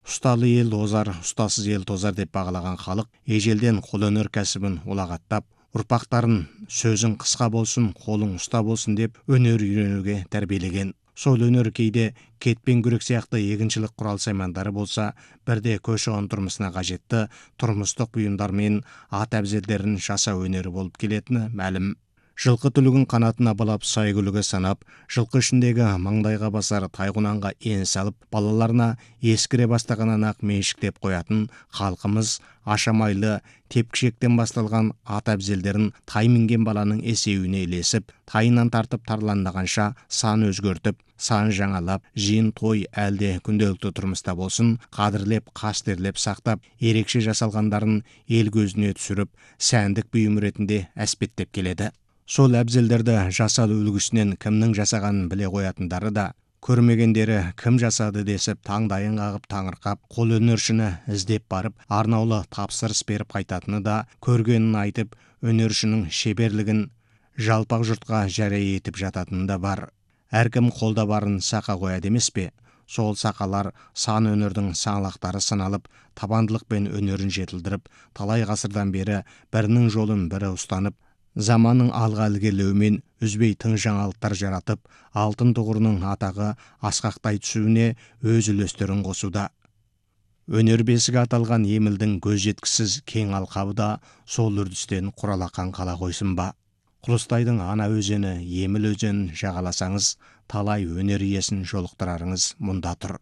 Ұсталы ел озар, ұстасыз ел тозар деп бағалаған халық ежелден қолөнер кәсібін ұлағаттап, ұрпақтарын сөзің қысқа болсын, қолың ұста болсын деп өнер үйренуге тәрбиелеген. Сол өнер кейде кетпен күрек сияқты егіншілік құрал саймандары болса, бірде көші-қон тұрмысына қажетті тұрмыстық бұйымдар мен ат әбзелдерін жасау өнері болып келетіні мәлім. Жылқы түлігін қанатына балап сайгүлігі санап, жылқы ішіндегі маңдайға басар тайғұнанға ен салып, балаларына ескіре бастағаннан ақ меншіктеп қоятын халқымыз ашамайлы тепкішектен басталған ат әбзелдерін тай мінген баланың есеуіне ілесіп, тайынан тартып тарланғанша сан өзгертіп, сан жаңалап, жиын той әлде күнделікті тұрмыста болсын, қадірлеп, қастерлеп сақтап, ерекше жасалғандарын ел көзіне түсіріп, сәндік бұйым ретінде әспеттеп келеді. Сол әбзелдерді жасалу үлгісінен кімнің жасағанын біле қоятындары да, көрмегендері кім жасады десіп таңдайын қағып таңырқап, қолөнершіні іздеп барып, арнаулы тапсырыс беріп қайтатыны да, көргенін айтып, өнершінің шеберлігін жалпақ жұртқа жария етіп жататыны да бар. Әркім қолда барын сақа қояды емес пе? Сол сақалар сан өнердің саңлақтары сыналып, табандылықпен өнерін жетілдіріп, талай ғасырдан бері бірінің жолын бірі ұстанып, заманның алға ілгерілеуімен үзбей тың жаңалықтар жаратып, алтын тұғырының атағы асқақтай түсуіне өз үлестерін қосуда. Өнер бесігі аталған емілдің көз жеткісіз кең алқабы да сол үрдістен құралақан қала қойсын ба. Құлыстайдың ана өзені Еміл өзенін жағаласаңыз, талай өнер иесін жолықтырарыңыз мұнда тұр.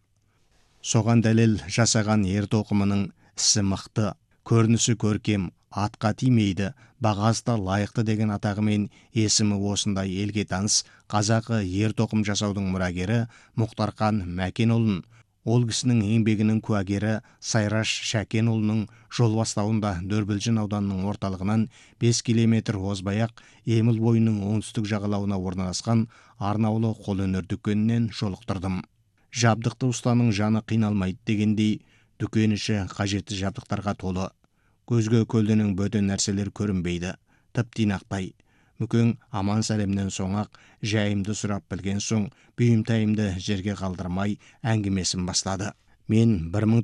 Соған дәлел жасаған ер тоқымының ісі мықты, көрінісі көркем, атқа тимейді, бағасы да лайықты деген атағымен есімі осындай елге таныс қазақы ер тоқым жасаудың мұрагері Мұхтархан Мәкенұлын, ол кісінің еңбегінің куәгері Сайраш Шәкенұлының жол бастауында Дөрбілжін ауданының орталығынан 5 километр озбай-ақ Еміл бойының оңтүстік жағалауына орналасқан арнаулы қолөнер дүкенінен жолықтырдым. Жабдықты ұстаның жаны қиналмайды дегендей, дүкен іші қажетті жабдықтарға толы. Көзге көлденең бөтен нәрселер көрінбейді, тып-тинақтай. Мүкең аман сәлемнен соң-ақ жайымды сұрап білген соң, бұйымтайымды жерге қалдырмай әңгімесін бастады. Мен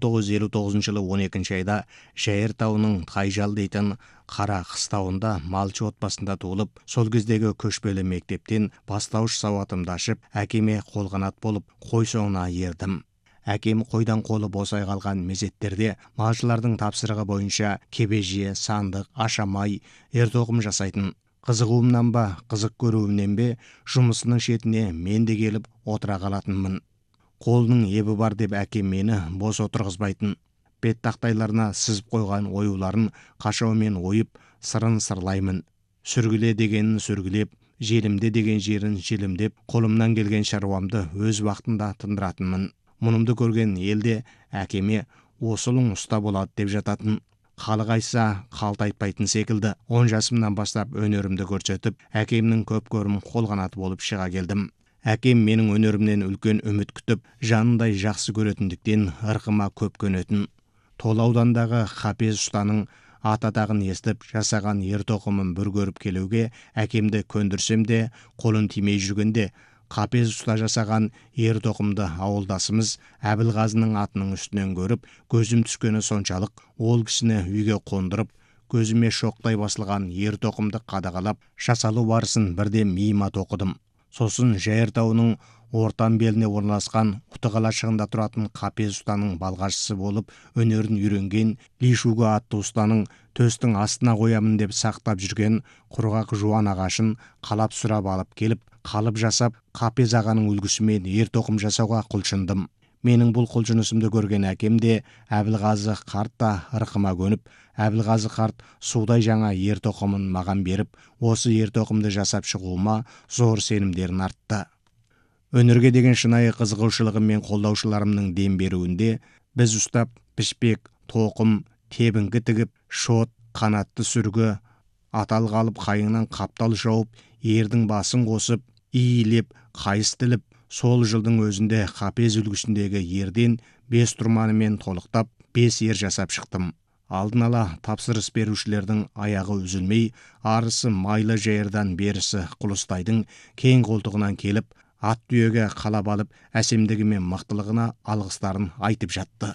1959 жылы 12 айда Жәйір тауының Тайжал дейтін қара қыстауында малшы отбасында туылып, сол кездегі көшпелі мектептен бастауыш сауатымды ашып, әкеме қолғанат болып, қой соңына ердім. Әкем қойдан қолы босай қалған мезеттерде малшылардың тапсырығы бойынша кебеже, сандық, ашамай, ер-тоқым жасайтын. Қызығуымнан ба, қызық көруімнен бе, жұмысының шетіне мен де келіп отыра қалатынмын. Қолының ебі бар деп әкем мені бос отырғызбайтын. Бет тақтайларына сызып қойған оюларын қашаумен ойып, сырын сырлаймын. Сүргіле дегенін сүргілеп, желімде деген жерін желімдеп, қолымнан келген шаруамды өз уақытында тындыратынмын. Мұнымды көрген елде әкеме осылың ұста болады деп жататын. Халық айтса қалт айтпайтын секілді. 10 жасымнан бастап өнерімді көрсетіп, әкемнің көп көрім қолғанаты болып шыға келдім. Әкем менің өнерімнен үлкен үміт күтіп, жанындай жақсы көретіндіктен ырқыма көп көнетін. Тола аудандағы Қапез ұстаның ат атағын естіп жасаған ер тоқымын бір көріп келуге әкемді көндірсем де, қолын тимей жүргенде, Қапез ұста жасаған ер тоқымды ауылдасымыз Әбілғазының атының үстінен көріп, көзім түскені соншалық, ол кісіні үйге қондырып, көзіме шоқтай басылған ер тоқымды қадағалап, жасалу барысын бірде миыма тоқыдым. Сосын Жәйір тауының ортан беліне орналасқан Құтықалашығында тұратын Қапез ұстаның балғашысы болып өнерін үйренген Лишуга атты ұстаның төстің астына қоямын деп сақтап жүрген құрғақ жуан ағашын қалап сұрап алып келіп, қалып жасап, Қапез ағаның үлгісімен ер тоқым жасауға құлшындым. Менің бұл құлшынысымды көрген әкем де Әбілғазы қарт та ырқыма көніп, Әбілғазы қарт судай жаңа ер тоқымын маған беріп, осы ер тоқымды жасап шығуыма зор сенімдерін артты. Өнерге деген шынайы қызығушылығым мен қолдаушыларымның дем беруінде біз ұстап, пішпек, тоқым, тебінгі тігіп, шот, қанатты сүргі, атал қалып қайыңнан қаптал жауып, ердің басын қосып, иілеп, қайыс тіліп, сол жылдың өзінде Қапез үлгісіндегі ерден 5 тұрманымен толықтап, 5 ер жасап шықтым. Алдын ала тапсырыс берушілердің аяғы үзілмей, арысы майлы Жәйірдан берісі Құлыстайдың кең қолтығынан келіп, ат түйеге қалап алып, әсемдігі мен мықтылығына алғыстарын айтып жатты.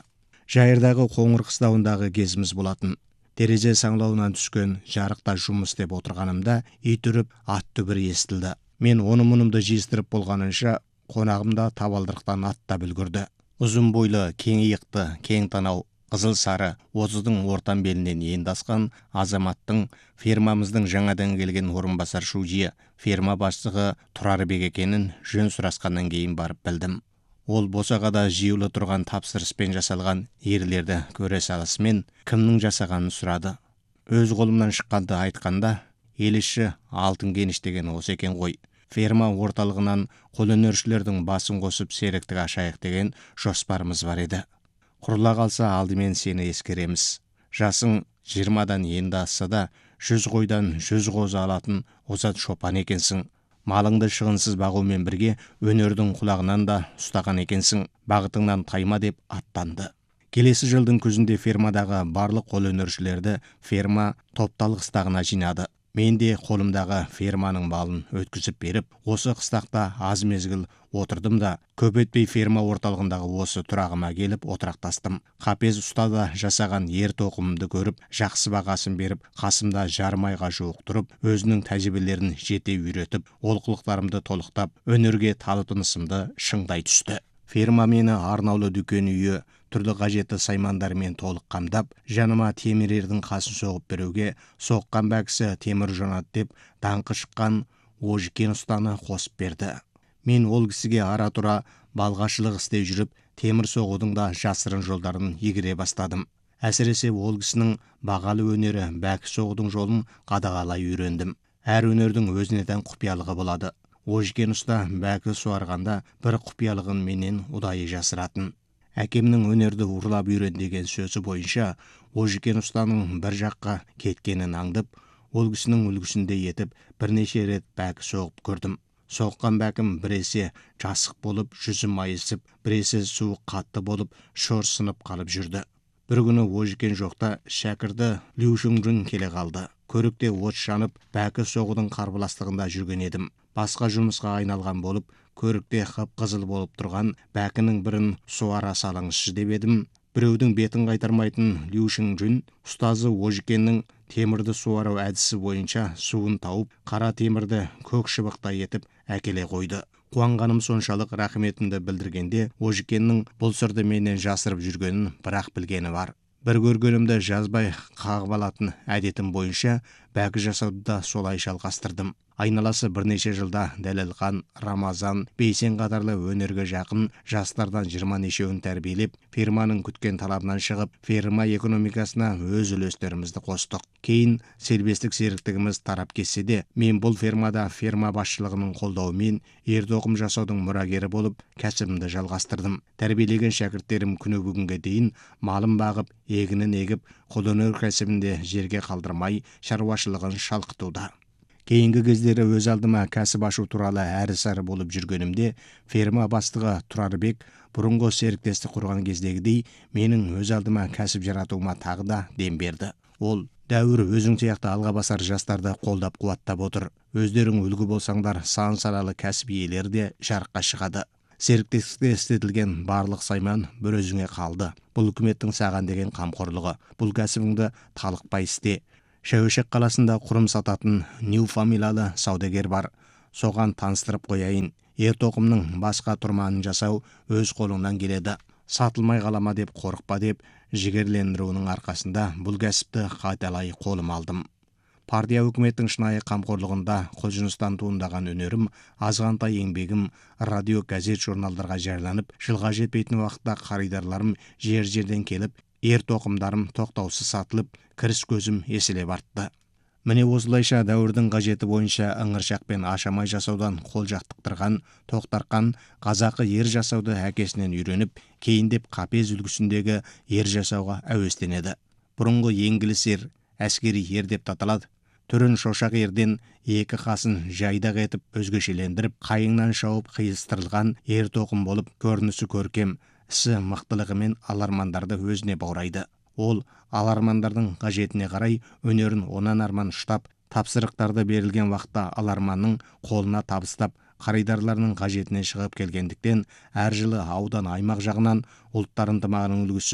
Жайырдағы қоңыр қыстауындағы кезіміз болатын. Терезе саңлауынан түскен жарықта жұмыс істеп отырғанымда ит үріп ат дүбірі естілді. Мен оны-мұнымды жиыстырып болғанынша қонағымда табалдырықтан аттап үлгірді. Ұзын бойлы, кең иықты, кең танау, қызыл сары, 30-дың ортан белінен енді асқан азаматтың фермамыздың жаңадан келген орынбасар шужие, ферма басшысы Тұрарбек екенін жөн сұрасқаннан кейін барып білдім. Ол босағада жиылы тұрған тапсырыспен жасалған ерлерді көре салысымен кімнің жасағанын сұрады. Өз қолымнан шыққанды айтқанда, ел іші алтын кеніш деген осы екен ғой. Ферма орталығынан қолөнершілердің басын қосып серіктік ашайық деген жоспарымыз бар еді. Құрыла қалса алдымен сені ескереміз. Жасың 20-дан енді асса да 100 қойдан 100 қозы алатын озат шопан екенсің. Малыңды шығынсыз бағумен бірге өнердің құлағынан да ұстаған екенсің. Бағытыңнан тайма деп аттанды. Келесі жылдың күзінде фермадағы барлық қолөнершілерді ферма топталық қыстағына жинады. Мен де қолымдағы ферманың малын өткізіп беріп, осы қыстақта аз мезгіл отырдым да, көп өтпей ферма орталығындағы осы тұрағыма келіп отырақтастым. Қапез ұстада жасаған ер тоқымымды көріп, жақсы бағасын беріп, қасымда жарым айға жуық тұрып, өзінің тәжірибелерін жете үйретіп, олқылықтарымды толықтап, өнерге талпынысымды шыңдай түсті. Ферма мені арнаулы дүкен үйі, түрлі қажетті саймандармен толық қамдап, жаныма темір ердің қасын соғып беруге, соққан бәкісі темір жонат деп даңқы шыққан Ожекен ұстаны қосып берді. Мен ол кісіге ара-тұра балғашылық істей жүріп, темір соғудың да жасырын жолдарын игере бастадым. Әсіресе ол кісінің бағалы өнері бәкі соғудың жолын қадағалай үйрендім. Әр өнердің өзіне тән құпиялығы болады. Ожекен ұста бәкі суарғанда бір құпиялығын менен ұдайы жасыратын. Әкемнің өнерді ұрлап үйрен деген сөзі бойынша, Ожекен ұстаның бір жаққа кеткенін аңдып, ол кісінің үлгісінде етіп, бірнеше рет бәкі соғып көрдім. Соққан бәкім біресе жасық болып, жүзі майысып, біресе суы қатты болып, шорсынып қалып жүрді. Бір күні Ожекен жоқта шәкірді Люшіңжүн келе қалды. Көрікте от жанып, бәкі соғудың қарбыластығында жүрген едім. Басқа жұмысқа айналған болып, көрікте қып-қызыл болып тұрған бәкінің бірін суара салыңызшы деп едім. Біреудің бетін қайтармайтын Люшіңжүн ұстазы Ожекеннің темірді суару әдісі бойынша суын тауып, қара темірді көк шыбықтай етіп әкеле қойды. Қуанғаным соншалық рахметімді білдіргенде, Ожекеннің бұл сырды менен жасырып жүргенін бірақ білгені бар. Бір көргенімді жазбай қағып алатын әдетім бойынша бәкі жасауды да солай жалғастырдым. Айналасы бірнеше жылда Дәлелхан, Рамазан, Бейсен қатарлы өнерге жақын жастардан 20 нешеуін тәрбиелеп, ферманың күткен талабынан шығып, ферма экономикасына өз үлестерімізді қостық. Кейін сербестік серіктігіміз тарап кетсе де, мен бұл фермада ферма басшылығының қолдауымен ер тоқым жасаудың мұрагері болып, кәсібімді жалғастырдым. Тәрбиелеген шәкірттерім күні бүгінге дейін малын бағып, егінін егіп, қолөнер кәсібінде жерге қалдырмай шаруашылығын шалқытуда. Кейінгі кездері өз алдыма кәсіп ашу туралы әрі-сәрі болып жүргенімде, ферма бастығы Тұрарбек бұрынғы серіктестік құрған кездегідей менің өз алдыма кәсіп жаратуыма тағы да дем берді. Ол дәуір өзің сияқты алға басар жастарды қолдап қуаттап отыр. Өздерің үлгі болсаңдар, сан салалы кәсіп иелері де жарыққа шығады. Серіктестікте істетілген барлық сайман бір өзіңе қалды. Бұл үкіметтің саған деген қамқорлығы. Бұл кәсібіңді талықпай істе. Шәуешек қаласында құрым сататын Нью фамилиялы саудагер бар. Соған таныстырып қояйын. Ер тоқымның басқа тұрманын жасау өз қолыңнан келеді. Сатылмай қалама деп қорықпа деп жігерлендіруінің арқасында бұл кәсіпті қайталай қолым алдым. Партия үкіметтің шынайы қамқорлығында құлшыныстан туындаған өнерім, азғантай еңбегім радио, газет, журналдарға жарияланып, жылға жетпейтін уақытта қаридарларым жер-жерден келіп, ер тоқымдарым тоқтаусыз сатылып, кіріс көзім еселеп артты. Міне осылайша дәуірдің қажеті бойынша ыңыршақ пен ашамай жасаудан қол жақтықтырған Тоқтарқан қазақы ер жасауды әкесінен үйреніп, кейіндеп қапез үлгісіндегі ер жасауға әуестенеді. Бұрынғы еңгіліс ер, әскери ер деп аталады. Түрін шошақ ерден екі қасын жайдақ етіп өзгешелендіріп, қайыңнан шауып қиыстырылған ер тоқым болып, көрінісі көркем, ісі мықтылығымен алармандарды өзіне баурайды. Ол алармандардың қажетіне қарай өнерін онан арман ұштап, тапсырықтарды берілген уақытта аларманның қолына табыстап, қаридарларының қажетіне шығып келгендіктен, әр жылы аудан аймақ жағынан ұлттар ынтымағының үлгісі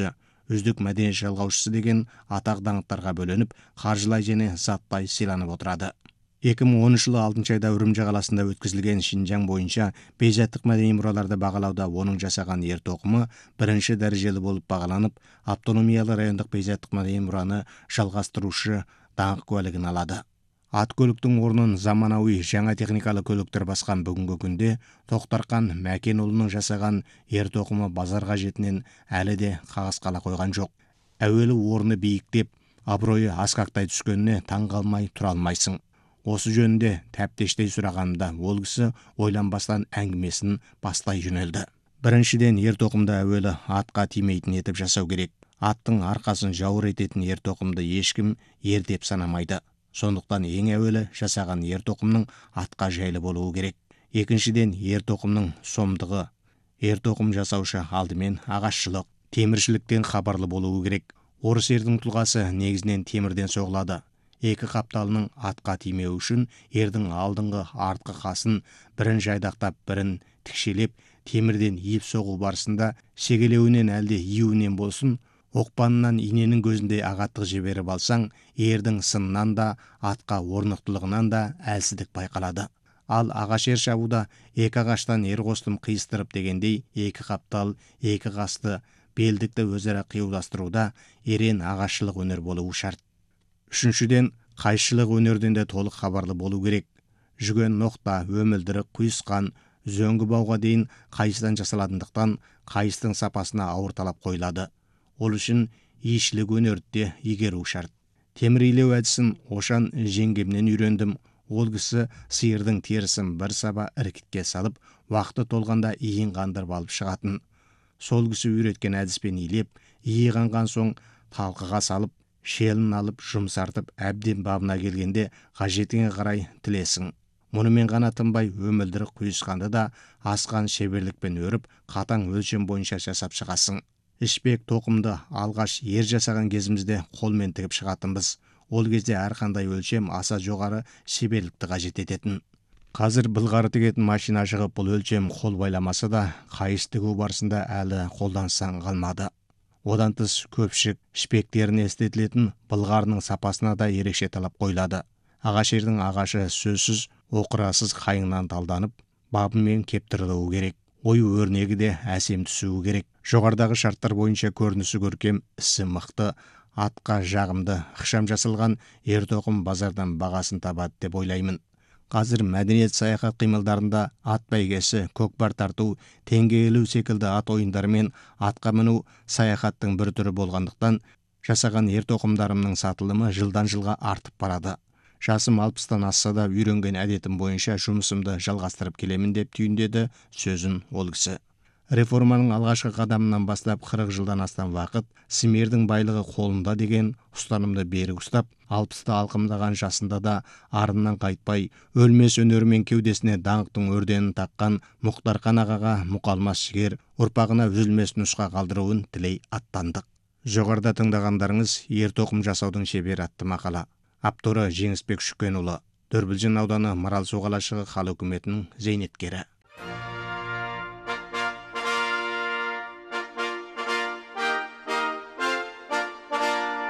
үздік мәдениет жалғаушысы деген атақ даңқтарға бөленіп, қаржылай және заттай сыйланып отырады. 2010 жылы 6 айда Үрімжі қаласында өткізілген Шинжаң бойынша бейжаттық мәдени мұраларды бағалауда оның жасаған ертоқымы бірінші дәрежелі болып бағаланып, автономиялы райондық бейжаттық мәдени мұраны жалғастырушы даңқ куәлігін алады. Ат көліктің орнын заманауи жаңа техникалы көліктер басқан бүгінгі күнде Тоқтархан Мәкенұлының жасаған ертоқымы базар қажетінен әлі де қағаз қала қойған жоқ. Әуелі орны биіктеп, абыройы асқақтай түскеніне таң қалмай тұра алмайсың. Осы жөнінде тәптештей сұрағанымда ол кісі ойланбастан әңгімесін бастай жөнелді. Біріншіден, ертоқымды әуелі атқа тимейтін етіп жасау керек. Аттың арқасын жауыр ететін ертоқымды ешкім ер деп санамайды. Сондықтан ең әуелі жасаған ертоқымның атқа жайлы болуы керек. Екіншіден, ертоқымның сомдығы. Ертоқым жасаушы алдымен ағашшылық, теміршіліктен хабарлы болуы керек. Орыс ердің тұлғасы негізінен темірден соғылады. Екі қапталының атқа тимеу үшін ердің алдыңғы артқы қасын бірін жайдақтап, бірін тікшелеп, темірден иіп соғу барысында шегелеуінен әлде июінен болсын, оқпанынан иненің көзінде ағаттық жіберіп алсаң, ердің сынынан да, атқа орнықтылығынан да әлсіздік байқалады. Ал ағаш ер шабуда екі ағаштан ер қостым қиыстырып дегендей, екі қаптал, екі қасты, белдікті өзара қиюластыруда ерен ағашшылық өнер болуы шарт. Үшіншіден, қайшылық өнерден де толық хабарлы болу керек. Жүген ноқта, өмілдірік, құйысқан, зөңгі бауға дейін қайыстан жасалатындықтан қайыстың сапасына ауыр талап қойылады. Ол үшін иішілік өнерді игеру шарт. Темір илеу әдісін Ошан жеңгемнен үйрендім. Ол кісі сиырдың терісін бір саба іркітке салып, уақыты толғанда иін қандырып алып шығатын. Сол кісі үйреткен әдіспен илеп, иі қанған соң талқыға салып, шелін алып жұмсартып, әбден бабына келгенде қажетіңе қарай тілесің. Мұнымен ғана тынбай өмілдірік құйысқанды да асқан шеберлікпен өріп, қатаң өлшем бойынша жасап шығасың. Ішпек тоқымды алғаш ер жасаған кезімізде қолмен тігіп шығатынбыз. Ол кезде әрқандай өлшем аса жоғары шеберлікті қажет ететін. Қазір былғары тігетін машина шығып, бұл өлшем қол байламаса да, қайыс тігу барысында әлі қолданыстан қалмады. Одан тыс көпшік шпектеріне істетілетін былғарының сапасына да ерекше талап қойылады. Ағаш ердің ағашы сөзсіз оқырасыз қайыңнан талданып, бабымен кептірілуі керек. Ою өрнегі де әсем түсуі керек. Жоғарыдағы шарттар бойынша көрінісі көркем, ісі мықты, атқа жағымды, ықшам жасалған ертоқым базардан бағасын табады деп ойлаймын. Қазір мәдениет саяхат қимылдарында ат бәйгесі, көкпар тарту, теңге ілу секілді ат ойындары мен атқа міну саяхаттың бір түрі болғандықтан, жасаған ертоқымдарымның сатылымы жылдан жылға артып барады. Жасым 60-тан асса да үйренген әдетім бойынша жұмысымды жалғастырып келемін деп түйіндеді сөзін ол кісі. Реформаның алғашқы қадамынан бастап 40 жылдан астам уақыт Симердің байлығы қолында деген ұстанымды берік ұстап, 60-та алқымдаған жасында да арыннан қайтпай, өлмес өнерімен кеудесіне даңқтың өрденін таққан Мұхтархан ағаға мұқалмас жігер, ұрпағына үзілмес нұсқа қалдыруын тілей аттандық. Жоғарыда тыңдағандарыңыз ертоқым жасаудың шебері атты мақала. Авторы Жеңісбек Шүкенұлы, Дүрбілжін ауданы Маралсу қалашығы халық үкіметінің зейнеткері.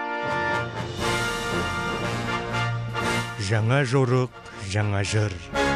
Жаңа жорық, жаңа жыр.